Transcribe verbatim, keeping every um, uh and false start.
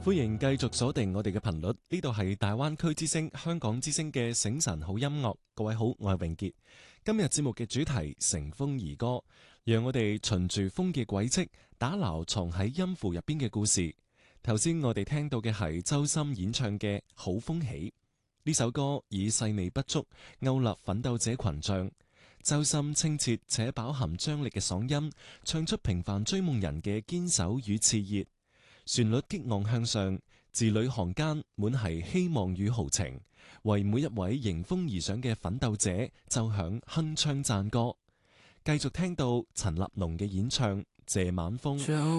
歡迎繼續鎖定我哋嘅頻率，呢度係大灣區之聲、香港之聲嘅醒晨好音樂。各位好，我係永傑。今日節目嘅主題乘風而歌，讓我哋循住風嘅軌跡，打撈藏喺音符入邊嘅故事。頭先我哋聽到嘅係周深演唱嘅《好風起》呢首歌，以細膩不足勾勒奮鬥者群像。周深清澈且飽含張力嘅嗓音，唱出平凡追夢人嘅堅守與熾熱。旋律激昂向上，字裏行間滿係希望與豪情，為每一位迎風而上嘅奮鬥者奏響鏗鏘讚歌。繼續聽到陳立農嘅演唱《謝晚風》。